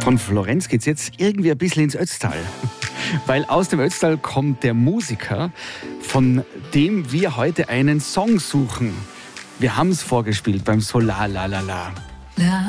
Von Florenz geht's jetzt irgendwie ein bisschen ins Ötztal. Weil aus dem Ötztal kommt der Musiker, von dem wir heute einen Song suchen. Wir haben es vorgespielt beim Solar La La La.